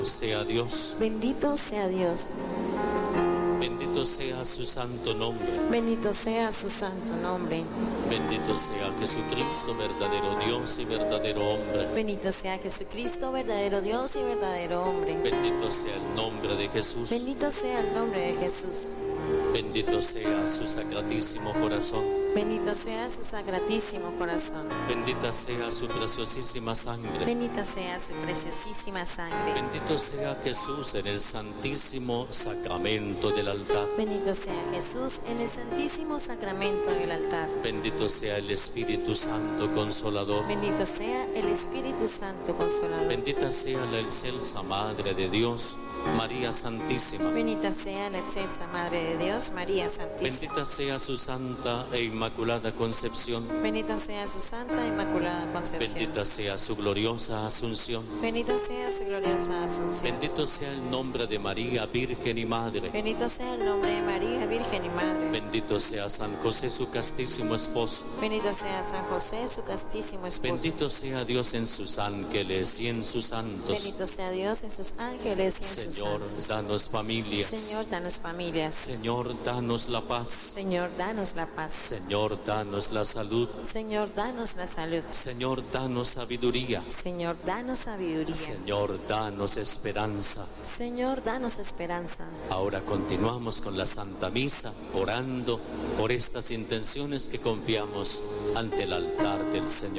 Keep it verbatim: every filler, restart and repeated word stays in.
sea Dios. Bendito sea Dios. Bendito sea su santo nombre. Bendito sea su santo nombre. Bendito sea Jesucristo, verdadero Dios y verdadero hombre. Bendito sea Jesucristo, verdadero Dios y verdadero hombre. Bendito sea el nombre de Jesús. Bendito sea el nombre de Jesús. Bendito sea su sacratísimo corazón. Bendito sea su sacratísimo corazón. Bendita sea su preciosísima sangre. Bendita sea su preciosísima sangre. Bendito sea Jesús en el santísimo sacramento del altar. Bendito sea Jesús en el santísimo sacramento del altar. Bendito sea el Espíritu Santo Consolador. Bendito sea el Espíritu Santo Consolador. Bendita sea la excelsa Madre de Dios, María Santísima. Bendita sea la excelsa Madre de Dios, María Santísima. Bendita sea su santa e inmaculada concepción. Bendita sea su santa e inmaculada concepción. Bendita sea su gloriosa asunción. Bendita sea su gloriosa asunción. Bendito sea el nombre de María, Virgen y Madre. Bendito sea el nombre de María, Virgen y Madre. Bendito sea San José, su castísimo esposo. Bendito sea San José, su castísimo esposo. Bendito sea Dios en sus ángeles y en sus santos. Bendito sea Dios en sus ángeles y en sus Señor, santos. danos familias. Señor, danos familias. Señor, danos la paz. Señor, danos la paz. Señor, danos la salud. Señor, danos la salud. Señor, danos sabiduría. Señor, danos sabiduría. Señor, danos esperanza. Señor, danos esperanza. Ahora continuamos con la Santa Misa, orando por estas intenciones que confiamos ante el altar del Señor.